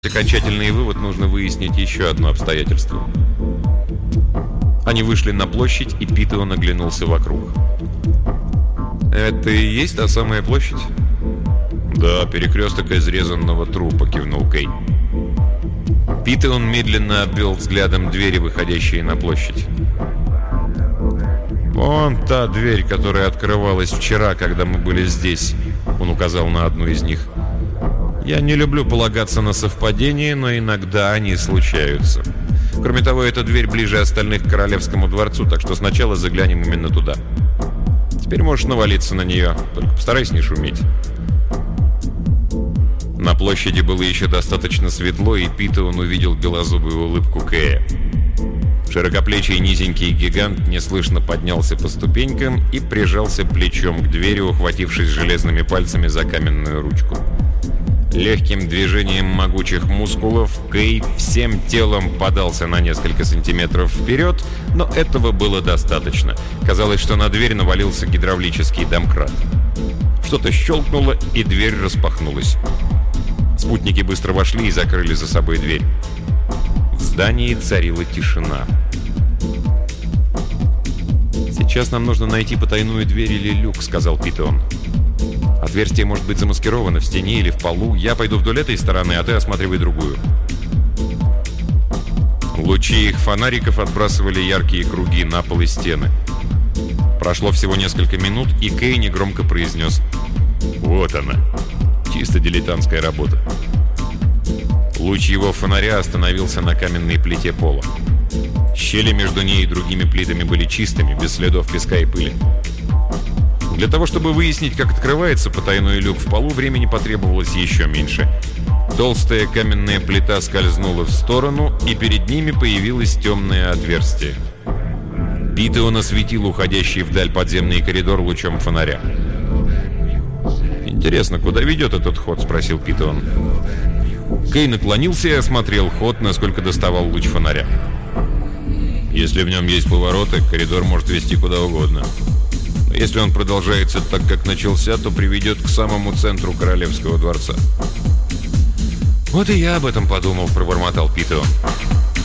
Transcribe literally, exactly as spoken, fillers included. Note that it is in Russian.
Окончательный вывод нужно выяснить еще одно обстоятельство. Они вышли на площадь, и Питон оглянулся вокруг. «Это и есть та самая площадь?» «Да, перекресток изрезанного трупа», — кивнул Кей. Питон медленно обвел взглядом двери, выходящие на площадь. «Вон та дверь, которая открывалась вчера, когда мы были здесь», — он указал на одну из них. «Я не люблю полагаться на совпадения, но иногда они случаются. Кроме того, эта дверь ближе остальных к Королевскому дворцу, так что сначала заглянем именно туда. Теперь можешь навалиться на нее, только постарайся не шуметь». На площади было еще достаточно светло, и Питон увидел белозубую улыбку Кэя. Широкоплечий низенький гигант неслышно поднялся по ступенькам и прижался плечом к двери, ухватившись железными пальцами за каменную ручку. Легким движением могучих мускулов Кей всем телом подался на несколько сантиметров вперед, но этого было достаточно. Казалось, что на дверь навалился гидравлический домкрат. Что-то щелкнуло, и дверь распахнулась. Спутники быстро вошли и закрыли за собой дверь. В здании царила тишина. «Сейчас нам нужно найти потайную дверь или люк», — сказал Питон. «Отверстие может быть замаскировано в стене или в полу. Я пойду вдоль этой стороны, а ты осматривай другую». Лучи их фонариков отбрасывали яркие круги на пол и стены. Прошло всего несколько минут, и Кей негромко произнес: «Вот она. Чисто дилетантская работа». Луч его фонаря остановился на каменной плите пола. Щели между ней и другими плитами были чистыми, без следов песка и пыли. Для того, чтобы выяснить, как открывается потайной люк в полу, времени потребовалось еще меньше. Толстая каменная плита скользнула в сторону, и перед ними появилось темное отверстие. Питон осветил уходящий вдаль подземный коридор лучом фонаря. «Интересно, куда ведет этот ход?» — спросил Питон. Кей наклонился и осмотрел ход, насколько доставал луч фонаря. «Если в нем есть повороты, коридор может вести куда угодно. Но если он продолжается так, как начался, то приведет к самому центру Королевского дворца». «Вот и я об этом подумал», — пробормотал Питон.